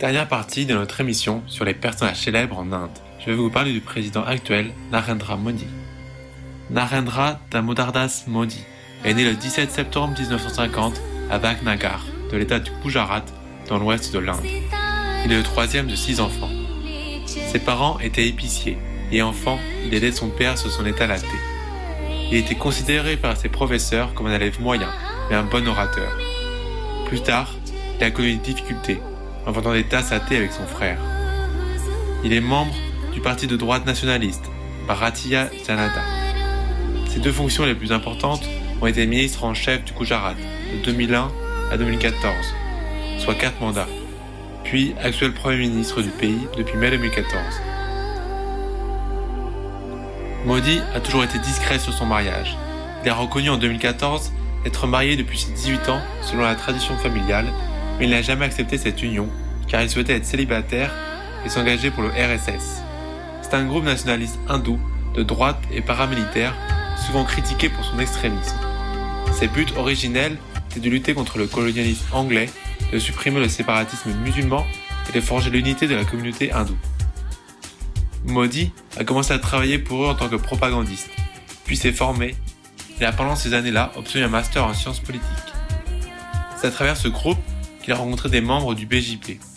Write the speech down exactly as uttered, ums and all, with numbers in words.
Dernière partie de notre émission sur les personnages célèbres en Inde. Je vais vous parler du président actuel, Narendra Modi. Narendra Damodardas Modi est né le dix-sept septembre dix-neuf cent cinquante à Bhagnagar, de l'état du Gujarat, dans l'ouest de l'Inde. Il est le troisième de six enfants. Ses parents étaient épiciers, et enfant, il aidait son père sur son état laté. Il était considéré par ses professeurs comme un élève moyen, mais un bon orateur. Plus tard, il a connu des difficultés, en vendant des tasses à thé avec son frère. Il est membre du parti de droite nationaliste, Bharatiya Janata. Ses deux fonctions les plus importantes ont été ministre en chef du Gujarat de deux mille un à deux mille quatorze, soit quatre mandats, puis actuel Premier ministre du pays depuis mai deux mille quatorze. Modi a toujours été discret sur son mariage. Il a reconnu en deux mille quatorze être marié depuis ses dix-huit ans selon la tradition familiale, mais il n'a jamais accepté cette union car il souhaitait être célibataire et s'engager pour le R S S. C'est un groupe nationaliste hindou de droite et paramilitaire, souvent critiqué pour son extrémisme. Ses buts originels étaient de lutter contre le colonialisme anglais, de supprimer le séparatisme musulman et de forger l'unité de la communauté hindoue. Modi a commencé à travailler pour eux en tant que propagandiste, puis s'est formé et a pendant ces années-là obtenu un master en sciences politiques. C'est à travers ce groupe qu'il a rencontré des membres du B J P.